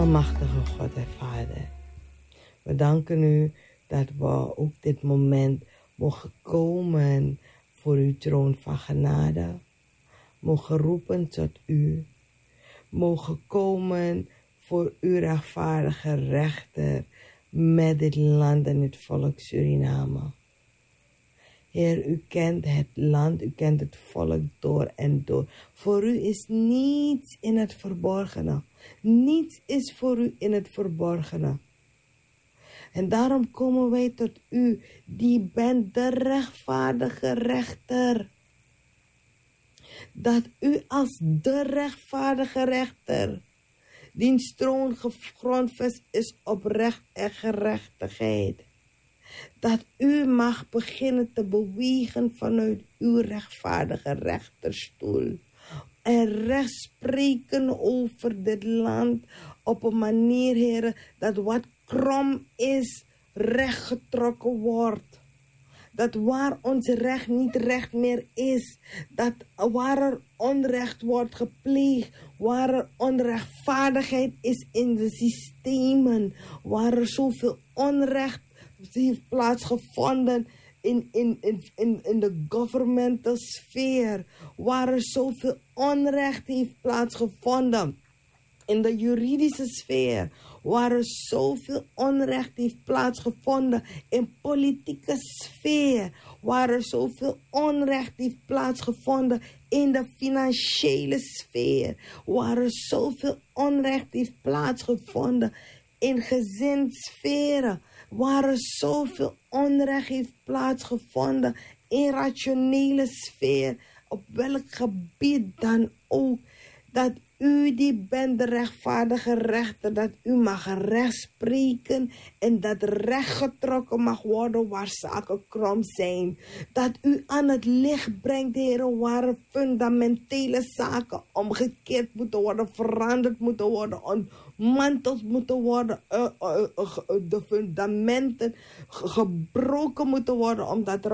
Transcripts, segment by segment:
Almachtige God en Vader, we danken u dat we ook dit moment mogen komen voor uw troon van genade, mogen roepen tot u, mogen komen voor uw rechtvaardige rechter met dit land en het volk Suriname. Heer, u kent het land, u kent het volk door en door. Voor u is niets in het verborgene. Niets is voor u in het verborgene. En daarom komen wij tot u, die bent de rechtvaardige rechter. Dat u als de rechtvaardige rechter, diens troon gegrondvest is op recht en gerechtigheid. Dat u mag beginnen te bewegen vanuit uw rechtvaardige rechterstoel. En recht spreken over dit land op een manier, Heer, dat wat krom is, rechtgetrokken wordt. Dat waar ons recht niet recht meer is, dat waar er onrecht wordt gepleegd, waar er onrechtvaardigheid is in de systemen, waar er zoveel onrecht heeft plaatsgevonden in de governmental sfeer, waar er zoveel onrecht heeft plaatsgevonden in de juridische sfeer, waar er zoveel onrecht heeft plaatsgevonden in politieke sfeer, waar er zoveel onrecht heeft plaatsgevonden in de financiële sfeer, waar er zoveel onrecht heeft plaatsgevonden in gezinssferen, waar er zoveel onrecht heeft plaatsgevonden in rationele sfeer, op welk gebied dan ook, dat u die bent de rechtvaardige rechter, dat u mag recht spreken en dat recht getrokken mag worden waar zaken krom zijn. Dat u aan het licht brengt, Heer, waar fundamentele zaken omgekeerd moeten worden, veranderd moeten worden, ontmanteld moeten worden, de fundamenten gebroken moeten worden, omdat er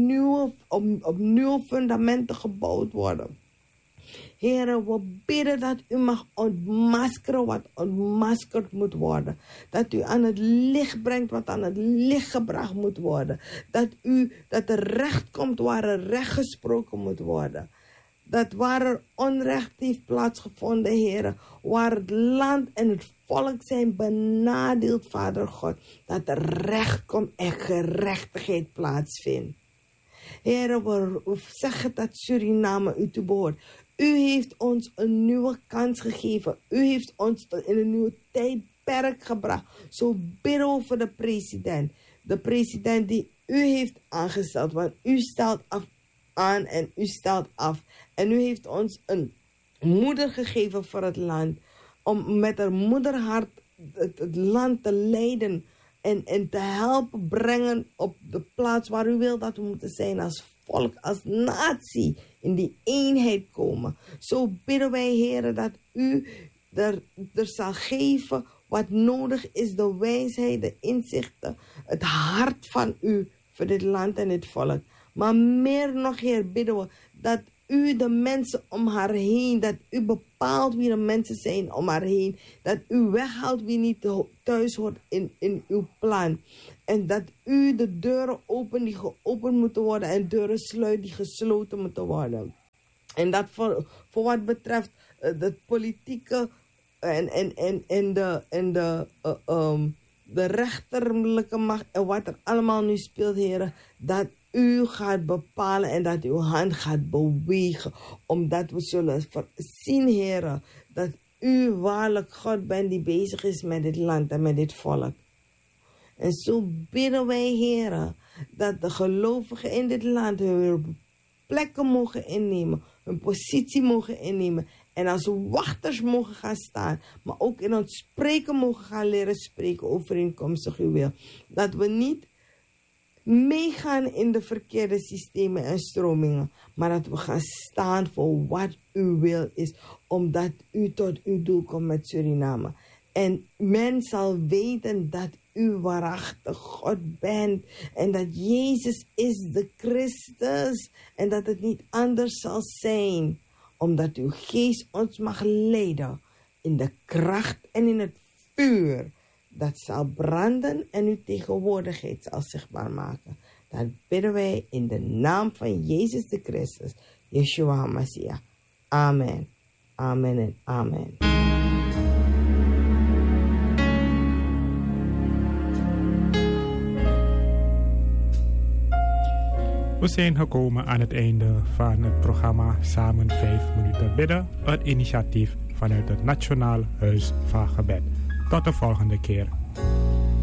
opnieuw fundamenten gebouwd worden. Heere, we bidden dat u mag ontmaskeren wat ontmaskerd moet worden. Dat u aan het licht brengt wat aan het licht gebracht moet worden. Dat er recht komt waar er recht gesproken moet worden. Dat waar er onrecht heeft plaatsgevonden, Heere, waar het land en het volk zijn benadeeld, Vader God, dat er recht komt en gerechtigheid plaatsvindt. Heere, we zeggen dat Suriname u toe behoort. U heeft ons een nieuwe kans gegeven. U heeft ons in een nieuwe tijdperk gebracht. Zo bidden we voor de president. De president die u heeft aangesteld. Want u stelt aan en u stelt af. En u heeft ons een moeder gegeven voor het land. Om met haar moederhart het land te leiden. En te helpen brengen op de plaats waar u wil dat we moeten zijn als volk, als natie, in die eenheid komen. Zo bidden wij, Heer, dat u er zal geven wat nodig is, de wijsheid, de inzichten, het hart van u voor dit land en dit volk. Maar meer nog, Heer, bidden we dat u de mensen om haar heen, dat u bepaalt wie de mensen zijn om haar heen, dat u weghaalt wie niet thuis hoort in uw plan. En dat u de deuren opent die geopend moeten worden en deuren sluit die gesloten moeten worden. En dat voor wat betreft de politieke en de rechterlijke macht en wat er allemaal nu speelt, heren, dat u gaat bepalen en dat uw hand gaat bewegen, omdat we zullen zien, heren, dat u waarlijk God bent die bezig is met dit land en met dit volk. En zo bidden wij, heren, dat de gelovigen in dit land hun plekken mogen innemen, hun positie mogen innemen en als wachters mogen gaan staan, maar ook in ons spreken mogen gaan leren spreken overeenkomstig uw wil. Dat we niet meegaan in de verkeerde systemen en stromingen, maar dat we gaan staan voor wat uw wil is, omdat u tot uw doel komt met Suriname. En men zal weten dat u waarachtig God bent en dat Jezus is de Christus en dat het niet anders zal zijn, omdat uw geest ons mag leiden in de kracht en in het vuur dat zal branden en uw tegenwoordigheid zal zichtbaar maken. Dat bidden wij in de naam van Jezus de Christus, Yeshua HaMashiach. Amen, amen en amen. We zijn gekomen aan het einde van het programma Samen 5 minuten bidden. Het initiatief vanuit het Nationaal Huis van Gebed. Tot de volgende keer.